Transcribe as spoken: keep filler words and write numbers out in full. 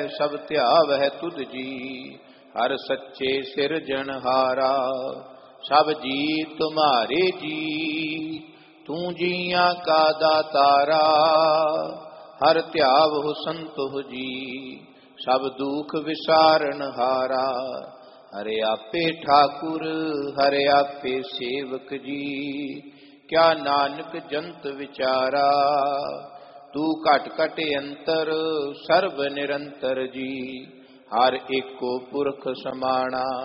सब ध्यावै तुध जी। हर सच्चे सिरजनहारा सब जी तुम्हारे जी। तू जियां का दातारा हर ध्यावहु संतोह जी। सब दुख विसारन हारा हरे आपे ठाकुर हरे आपे सेवक जी। क्या नानक जंत विचारा तू घट घट अंतर सर्व निरंतर जी। हर एको पुरख समाना